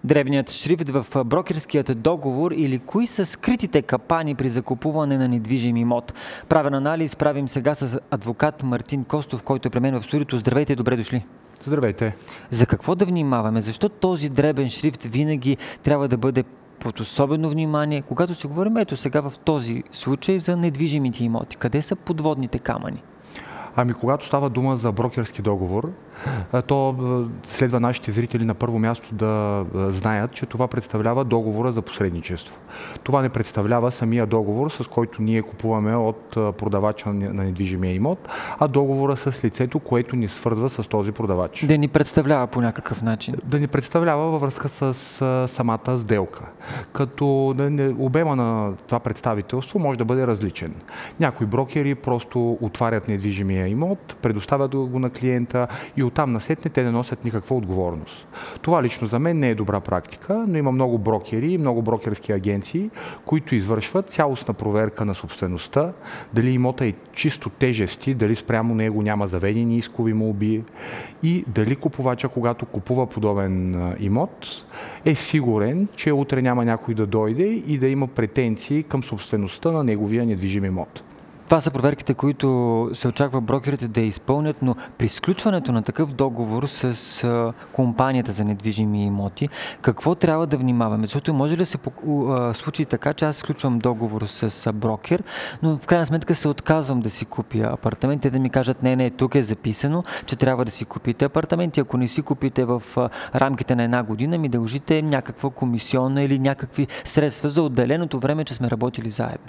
Дребният шрифт в брокерският договор или кои са скритите капани при закупуване на недвижим имот? Правен анализ правим сега с адвокат Мартин Костов, който е при мен в студиото. Здравейте и добре дошли. Здравейте. За какво да внимаваме? Защо този дребен шрифт винаги трябва да бъде под особено внимание, когато си говорим ето сега в този случай за недвижимите имоти? Къде са подводните камъни? Когато става дума за брокерски договор, то следва нашите зрители на първо място да знаят, че това представлява договора за посредничество. Това не представлява самия договор, с който ние купуваме от продавача на недвижимия имот, а договора с лицето, което ни свързва с този продавач. Да ни представлява по някакъв начин? Да ни представлява във връзка с самата сделка. Като обема на това представителство може да бъде различен. Някои брокери просто отварят недвижимия имот, предоставят го на клиента и оттам насетне те не носят никаква отговорност. Това лично за мен не е добра практика, но има много брокери и много брокерски агенции, които извършват цялостна проверка на собствеността, дали имота е чисто тежести, дали спрямо него няма заведени искови молби и дали купувача, когато купува подобен имот, е сигурен, че утре няма някой да дойде и да има претенции към собствеността на неговия недвижим имот. Това са проверките, които се очаква брокерите да изпълнят, но при сключването на такъв договор с компанията за недвижими имоти, какво трябва да внимаваме? Защото може ли да се случи така, че аз сключвам договор с брокер, но в крайна сметка се отказвам да си купя апартамент, те да ми кажат не, тук е записано, че трябва да си купите апартаменти. Ако не си купите в рамките на една година, ми дължите някаква комисионна или някакви средства за отделеното време, че сме работили заедно.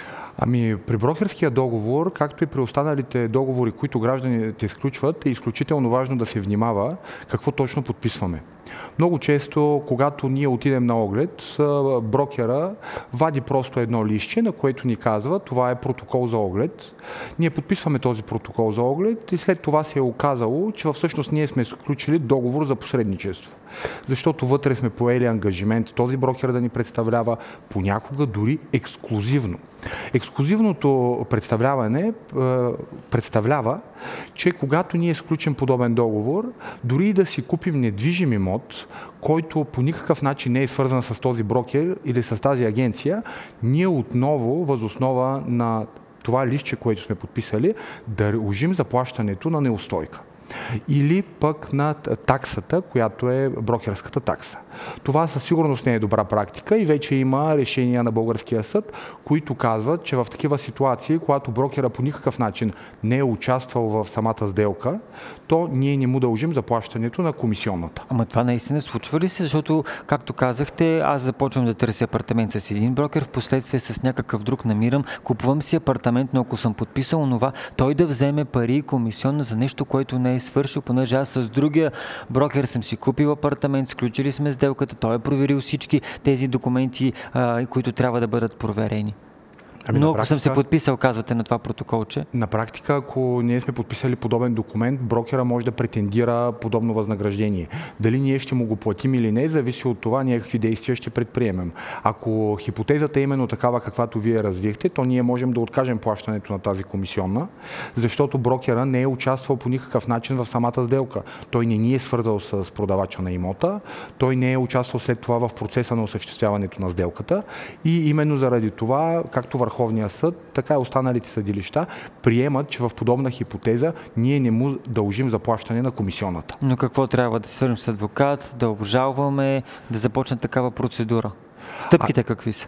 При брокерския договор, както и при останалите договори, които гражданите изключват, е изключително важно да се внимава какво точно подписваме. Много често, когато ние отидем на оглед, брокера вади просто едно листче, на което ни казва, това е протокол за оглед. Ние подписваме този протокол за оглед и след това се е оказало, че всъщност ние сме сключили договор за посредничество. Защото вътре сме поели ангажимент този брокер да ни представлява понякога дори ексклузивно. Ексклузивното представляване представлява, че когато ние сключим подобен договор, дори да си купим недвижим имот, който по никакъв начин не е свързан с този брокер или с тази агенция, ние отново въз основа на това листче, което сме подписали, дължим заплащането на неустойка. Или пък на таксата, която е брокерската такса. Това със сигурност не е добра практика и вече има решения на българския съд, които казват, че в такива ситуации, когато брокера по никакъв начин не е участвал в самата сделка, то ние не му дължим заплащането на комисионната. Ама това наистина случва ли се? Защото, както казахте, аз започвам да търся апартамент с един брокер, в последствие с някакъв друг намирам, купувам си апартамент, но ако съм подписал онова, той да вземе пари и комисионна за нещо, което не е свършил, понеже аз с другия брокер съм си купил апартамент, сключили сме сделката, той е проверил всички тези документи, които трябва да бъдат проверени. Но ако съм се подписал, казвате на това протоколче? На практика, ако ние сме подписали подобен документ, брокера може да претендира подобно възнаграждение. Дали ние ще му го платим или не, зависи от това ние какви действия ще предприемем. Ако хипотезата е именно такава, каквато вие развихте, то ние можем да откажем плащането на тази комисионна, защото брокера не е участвал по никакъв начин в самата сделка. Той не ни е свързал с продавача на имота, той не е участвал след това в процеса на осъществяването на сделката и именно заради това, както Върховния съд, така и останалите съдилища приемат, че в подобна хипотеза ние не му дължим заплащане на комисионната. Но какво трябва да се свържем с адвокат, да обжалваме, да започне такава процедура? Стъпките какви са?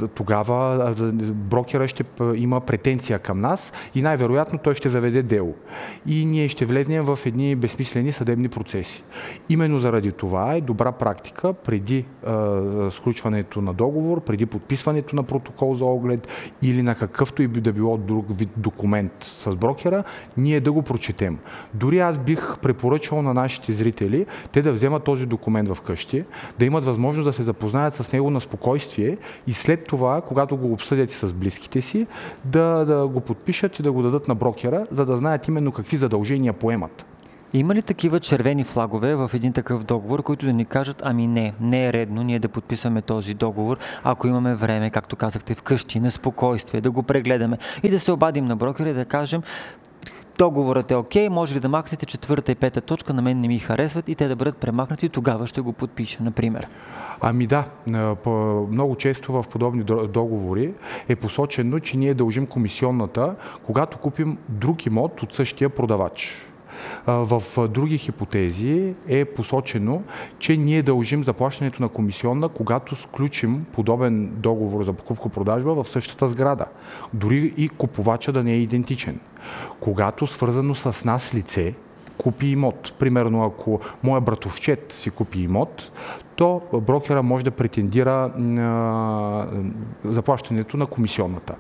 Тогава брокера ще има претенция към нас и най-вероятно той ще заведе дело. И ние ще влезнем в едни безсмислени съдебни процеси. Именно заради това е добра практика преди сключването на договор, преди подписването на протокол за оглед или на какъвто и да било друг вид документ с брокера, ние да го прочетем. Дори аз бих препоръчал на нашите зрители те да вземат този документ вкъщи, да имат възможност да се запознаят с него на спокойствие и след това, когато го обсъдят и с близките си, да го подпишат и да го дадат на брокера, за да знаят именно какви задължения поемат. Има ли такива червени флагове в един такъв договор, които да ни кажат, не е редно ние да подписваме този договор, ако имаме време, както казахте, вкъщи, на спокойствие, да го прегледаме и да се обадим на брокера и да кажем, договорът е окей, може ли да махнете четвърта и пета точка, на мен не ми харесват и те да бъдат премахнати, тогава ще го подпиша, например. Ами да, много често в подобни договори е посочено, че ние дължим комисионната, когато купим друг имот от същия продавач. В други хипотези е посочено, че ние дължим заплащането на комисионна, когато сключим подобен договор за покупко-продажба в същата сграда. Дори и купувача да не е идентичен. Когато свързано с нас лице купи имот, примерно ако моя братовчет си купи имот, то брокера може да претендира заплащането на комисионната.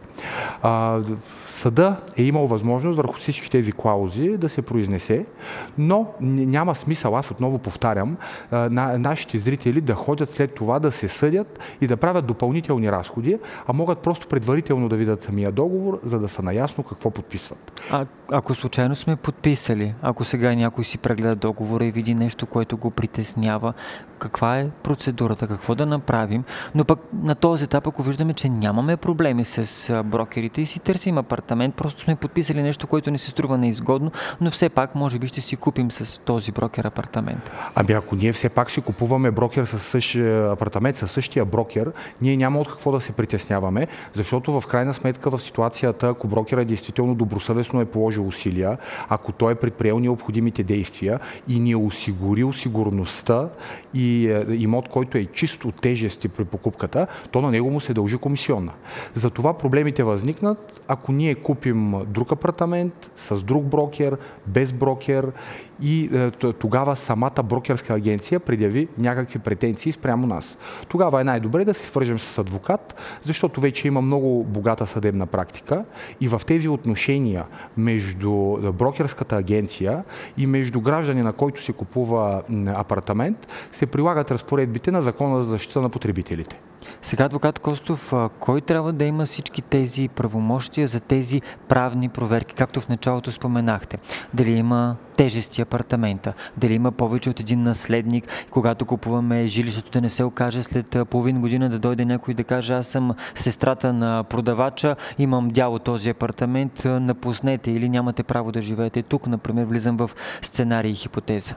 Съда е имал възможност върху всички тези клаузи да се произнесе, но няма смисъл, аз отново повтарям, нашите зрители да ходят след това да се съдят и да правят допълнителни разходи, а могат просто предварително да видят самия договор, за да са наясно какво подписват. Ако случайно сме подписали, ако сега някой си прегледа договора и види нещо, което го притеснява, каква е процедурата, какво да направим, но пък на този етап, ако виждаме, че нямаме проблеми с брокерите и си търсим апартамент, просто сме подписали нещо, което ни се струва неизгодно, но все пак може би ще си купим с този брокер апартамент. Ами ако ние все пак си купуваме брокер със същия апартамент, със същия брокер, ние няма от какво да се притесняваме, защото в крайна сметка в ситуацията, ако брокера действително добросъвестно е положил усилия, ако той е предприел необходимите действия и ни е осигурил сигурността и имот, който е чист от тежести при покупката, то на него му се дължи комисионна. Затова проблемите възникнат, ако ние купим друг апартамент с друг брокер, без брокер и тогава самата брокерска агенция предяви някакви претенции спрямо нас. Тогава е най-добре да се свържем с адвокат, защото вече има много богата съдебна практика и в тези отношения между брокерската агенция и между гражданина, който си купува апартамент, се прилагат разпоредбите на Закона за защита на потребителите. Сега, адвокат Костов, кой трябва да има всички тези правомощия за тези правни проверки, както в началото споменахте? Дали има тежести апартамента, дали има повече от един наследник, когато купуваме жилището да не се окаже след половин година да дойде някой да каже: аз съм сестрата на продавача, имам дял от този апартамент, напуснете или нямате право да живеете тук, например, влизам в сценарий и хипотеза.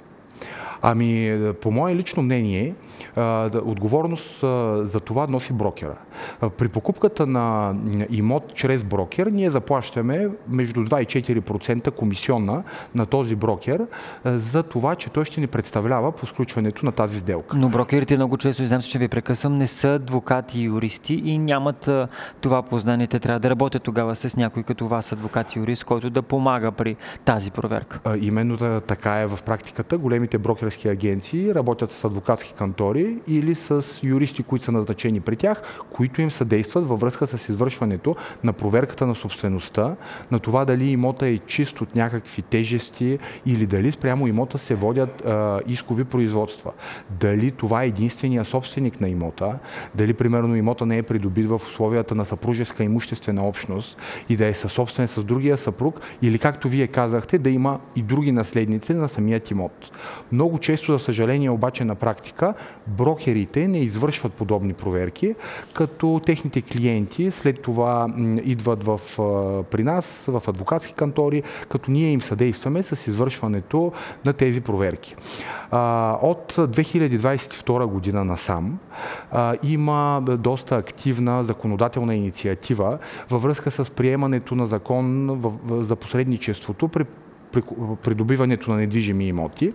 Ами, по мое лично мнение, отговорност за това носи брокера. При покупката на имот чрез брокер ние заплащаме между 2 и 4% комисионна на този брокер за това, че той ще ни представлява по сключването на тази сделка. Но брокерите много често, знам се, че ви прекъсвам, не са адвокати и юристи и нямат това познание. Те трябва да работят тогава с някой като вас, адвокат и юрист, който да помага при тази проверка. Именно така е в практиката. Големите брокерски агенции работят с адвокатски кантори или с юристи, които са назначени при тях, които им съдействат във връзка с извършването на проверката на собствеността, на това дали имота е чист от някакви тежести или дали спрямо имота се водят искови производства. Дали това е единствения собственик на имота, дали примерно имота не е придобит в условията на съпружеска имуществена общност и да е съсобствен с другия съпруг, или както вие казахте, да има и други наследници на самият имот. Много често, за съжаление обаче, на практика брокерите не извършват подобни проверки, като техните клиенти след това идват при нас, в адвокатски кантори, като ние им съдействаме с извършването на тези проверки. От 2022 година насам има доста активна законодателна инициатива във връзка с приемането на закон за посредничеството при придобиването на недвижими имоти,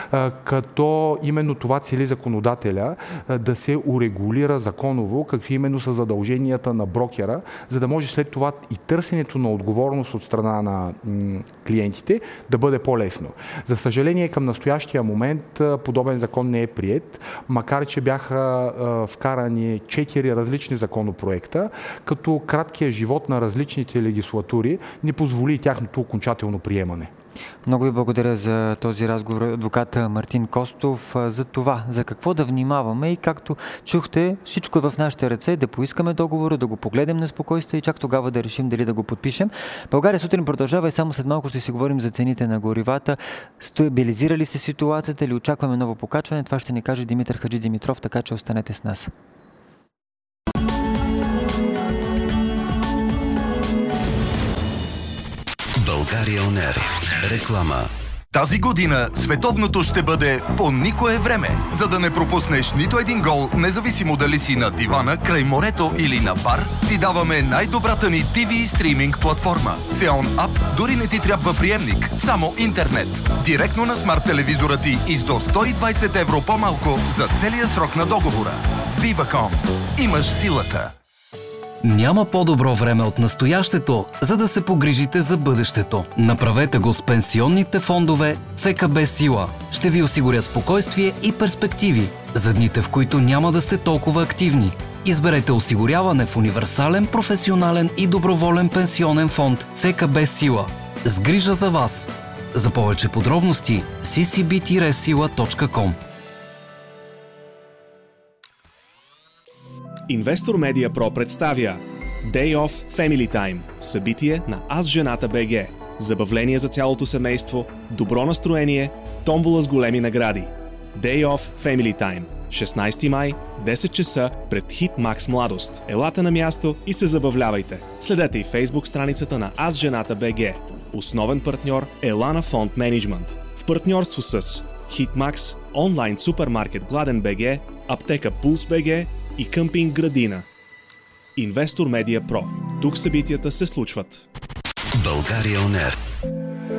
като именно това цели законодателя да се урегулира законово какви именно са задълженията на брокера, за да може след това и търсенето на отговорност от страна на клиентите да бъде по-лесно. За съжаление, към настоящия момент подобен закон не е приет, макар че бяха вкарани 4 различни законопроекта, като краткият живот на различните легислатури не позволи тяхното окончателно приемане. Много ви благодаря за този разговор, адвокат Мартин Костов, за това, за какво да внимаваме и както чухте, всичко е в нашите ръце, да поискаме договора, да го погледнем на спокойствие и чак тогава да решим дали да го подпишем. България сутрин продължава и само след малко ще си говорим за цените на горивата. Стабилизира ли се ситуацията или очакваме ново покачване? Това ще ни каже Димитър Хаджидимитров, така че останете с нас. България On Air. Реклама. Тази година световното ще бъде по никое време. За да не пропуснеш нито един гол, независимо дали си на дивана, край морето или на бар, ти даваме най-добрата ни TV и стриминг платформа. Xeon App дори не ти трябва приемник, само интернет. Директно на смарт телевизора ти и с до 120 евро по-малко за целия срок на договора. Viva.com. Имаш силата. Няма по-добро време от настоящето, за да се погрижите за бъдещето. Направете го с пенсионните фондове ЦКБ Сила. Ще ви осигуря спокойствие и перспективи за дните, в които няма да сте толкова активни. Изберете осигуряване в универсален, професионален и доброволен пенсионен фонд ЦКБ Сила. С грижа за вас. За повече подробности ccb-sila.com. Инвестор Медиа Про представя Day Off Family Time. Събитие на Аз жената БГ. Забавление за цялото семейство, добро настроение, томбола с големи награди. Day Off Family Time. 16 май, 10 часа пред Hitmax Младост. Елате на място и се забавлявайте. Следете и Facebook страницата на Аз жената БГ. Основен партньор Елана Фонд Менеджмент. В партньорство с Hitmax, онлайн супермаркет Гладен БГ, аптека Пулс БГ и къмпинг Градина. Инвестор Медиа Про. Тук събитията се случват. България On Air.